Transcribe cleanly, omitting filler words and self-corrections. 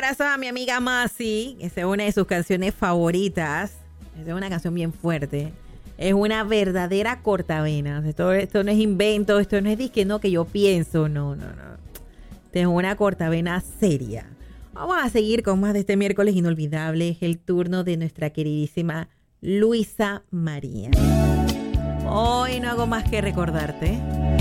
abrazo a mi amiga Masi. Esa es una de sus canciones favoritas. Esa es una canción bien fuerte. Es una verdadera cortavenas. Esto no es invento, esto no es disque, no, que yo pienso. No. Esta es una cortavena seria. Vamos a seguir con más de este miércoles inolvidable. Es el turno de nuestra queridísima Luisa María. Hoy no hago más que recordarte